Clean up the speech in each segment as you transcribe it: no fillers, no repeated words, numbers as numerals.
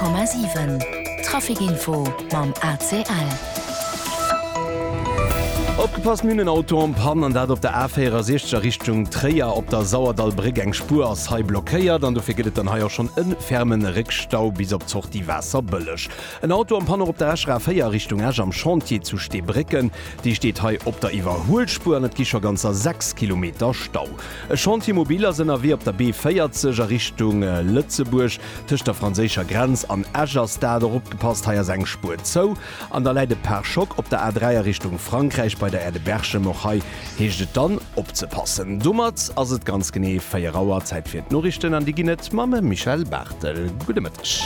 100,7 Trafikinfo mam ACL. Opgepasst myn Auto am Pan an dat op der A4 16 Richtung Träier op der Sauerdalbrigg eng Spur ass hei blockéiert, an du firget dann haier schon en fermen Rickstau bis op zoch die Wässer bëllech. Ein Auto am Panner op der Äschraéier Richtung Äsch am Chantier zu Stebricken, die steht hei op der Iwerholspur net gicher ganzer 6 Kilometer Stau. E Chantiermobiler sinnner wie op der B40 Richtung Lützeburg tisch der franzécher Grenz an Ägerstader opgepasst haier seg Spur zou, an der Leide per Schock op der A3 Richtung Frankreich bei der Erdebergsche Mochai heecht dann opzepassen. Dummert ass et ganz genee feierauer Zeit fir d Norrichten an die Ginnet Mamme Michel Bartel. Gute Mëttech.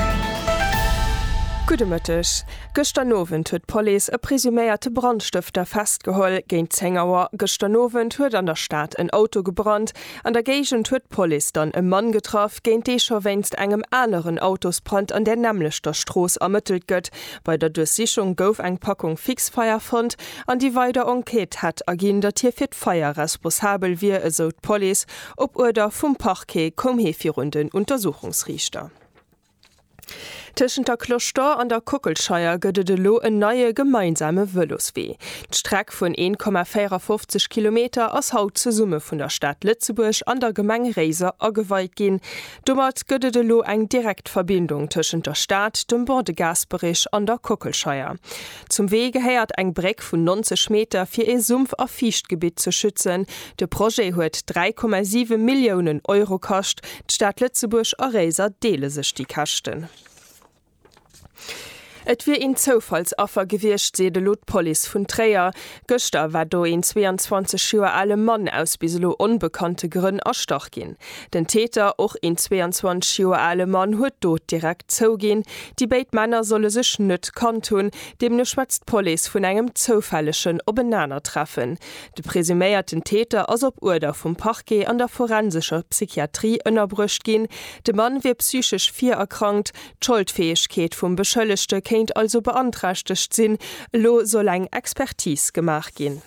Gudemëttech. Gësternowen huet Police e presuméierte Brandstifter festgeholl géint Zengauer. Gësternowen huet an der Stadt en Auto gebrannt. An der Gegent huet Police dann e Mann getroff, géint dee scho wéinst engem aneren Autosbrand an der nämlichter Stroos ermëttelt gëtt. Bei der Durchsichung gouf eng Packung Fixfeier fand, an die weider Enquete hat agin, dat hier fir d'Feier responsabel wie eso Police op Order vum Parquet kom hefirrunden Untersuchungsrichter. Tischen der Kloster an der Kuckelscheier gëtt de lo en neue gemeinsame Wëlloswee. D'Streck vun 1,54 Kilometer ass haut ze Summe vun der Stadt Lützeburg an der Gemeng Reiser ageweit gin. Dummert gëtt de lo eng Direktverbindung tschen der Stadt, dem Bordegasberich an der Kuckelscheier. Zum Wege heiert eng Breck vun 90 Meter fir e Sumpf a Fichtgebiet zu schützen. De Projekt huet 3,7 Millionen Euro kost. D'Stadt Lützeburg a Reiser deele sech die Kachten. Et wie in Zofallsaffer gewircht se de Lotpolice vun Träier. Göster war do in 22 Joer alle Mann aus biselo unbekannte Grünn erstoch gin. Den Täter och in 22 Joer alle Mann huet dot direkt zougin. Die beit Männer solle sech nett kantun, dem ne schwätzt Police vun engem zofälleschen Obenaner treffen. De presuméierten Täter ass op Order vum Parquet an der forensischer Psychiatrie ënnerbrucht gin. De Mann wie psychisch 4 erkrankt, d'Schuldfähigkeet vum Beschëllechte also beantragtecht sinn, lo soll eng Expertise gemacht gin.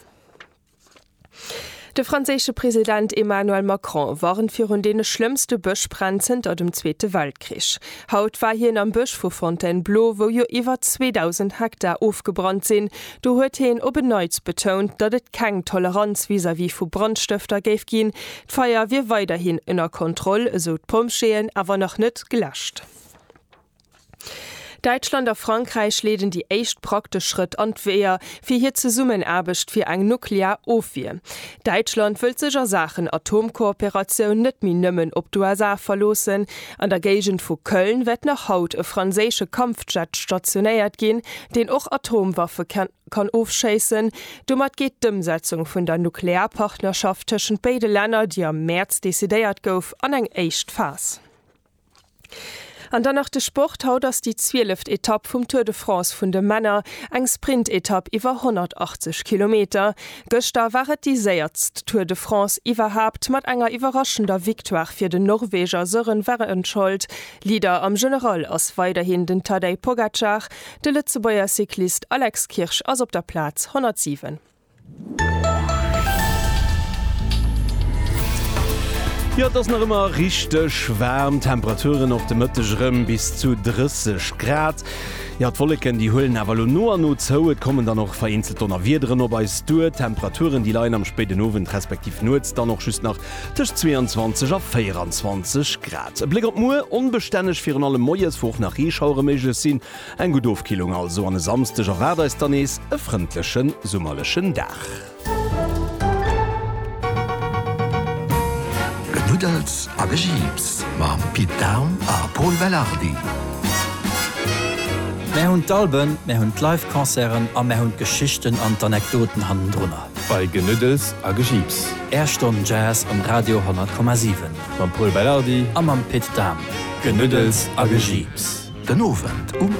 Der französische Präsident Emmanuel Macron waren für den schlimmste Buschbrand hinter dem Zweiten Weltkrieg. Haut war hier am Busch von Fontainebleau, wo jo über 2000 Hektar aufgebrannt sind. Du hat ihn obenneuz betont, dass es keine Toleranz vis-à-vis von Brandstifter gäbe gin. Die Feuer wird weiterhin in der Kontrolle, so die Pumpschäen, aber noch nicht gelöscht. Deutschland und Frankreich leden die echt praktisch Schritt an Wehr, für hier zu Zusammenarbeit für ein Nuklearaufwehr. Deutschland will sicher Sachen Atomkooperation nicht mehr nimmen ob USA verlosen. An der Gegend von Köln wird nach Haut ein französischer Kampfjet stationiert gehen, den auch Atomwaffe kann aufschießen. Damit geht die Umsetzung von der Nuklearpartnerschaft zwischen beiden Ländern, die am März dezidiert gouf, an ein echt Phase. An danach de Sport haut ass die 12. Etappe vum Tour de France vun de Männer eng Sprint-Etappe iwwer 180 Kilometer. Göster waret die säiertst Tour de France iwwerhabt mat enger iwwerraschender Victoire fir den Norweger Søren Werenskjold. Lieder am General ass weiterhin den Tadej Pogacar, de Lützebauer Cyklist Alex Kirsch ass op der Platz 107. Ja, das noch immer richtig warm. Temperaturen auf dem Mittag bis zu 30 Grad. Ja, die Wolken, die holen aber nur zu. Kommen dann noch vereinzelt Donnerwiedern noch bei Stur. Temperaturen, die leiden am späten Abend respektiv nur dann noch schüss nach 22 auf 24 Grad. Blick auf Mur, unbeständig für alle Mojes, wo nach Reischauer möglich sind. Ein gut Aufkühlung also an samstiger Wetter ist dann ein freundlichen, sommerlichen Tag. Noodles a Jeeps ma Pete Down a Paul Bellardi. Mei hunn d'Alben, mei hunn Live-Konzeren a mei hunn Geschichten an d'Anekdoten hannen drunner. Bei Genüdels a Jeeps. Erstunde Jazz am Radio 100,7. Ma Paul Bellardi am am Pete Down. Genüdels a Jeeps. Den Ovent 8.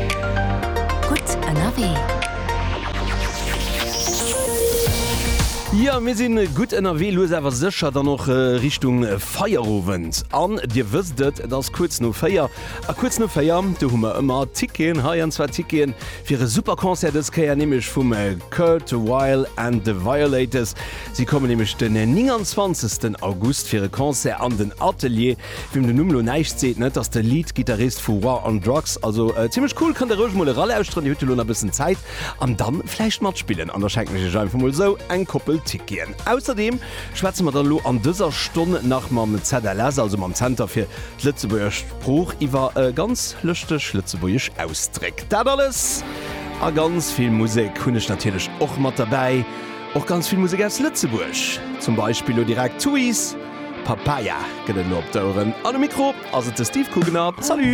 Gut NRW. Ja, wir sind gut NRW, los aber sicher dann noch Richtung Feierabend. An, dir wüsstet, dass kurz noch Feier, kurz noch Feier, da haben wir immer Tickets, hier zwei Tickets für ein super Konzert, das kann ja nämlich vom Kurt Weill and the Violators. Sie kommen nämlich den 29. August für ein Konzert an den Atelier. Wie man den Nummer nicht sieht, nicht, dass der Lead-Gitarrist von War on Drugs, also ziemlich cool, kann der ruhig mal eine Rolle ausstrahlen, die heute noch ein bisschen Zeit, und dann vielleicht mal spielen. Und da schenkt mich einfach mal so ein Koppel Tickets. Außerdem schwätzen wir dann an dieser Stunde nach meinem ZLS, also meinem Center für Lützeburger Spruch, über ganz lustig Lützeburgisch Ausdruck. Das alles, ganz viel Musik, habe ich natürlich auch mit dabei. Auch ganz viel Musik aus Lützeburg. Zum Beispiel direkt Tuis, Papaya, geht auf die Ohren. An dem Mikro, also der Steve Kugener. Salut!